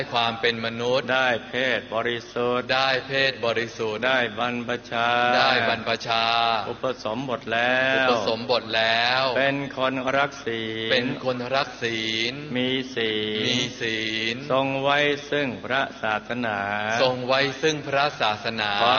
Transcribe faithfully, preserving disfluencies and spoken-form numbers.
ความเป็นมนุษย์ได้เพศบริสุทธิ์ได้เพศบริสุทธิ์ได้บรรพชาได้บรรพชาอุปสมบทแล้วอุปสมบทแล้วเป็นคนรักศีลเป็นคนรักศีลมีศีลมีศีลทรงไว้ซึ่งพระศาสนาทรงไว้ซึ่งพระศาสนาความ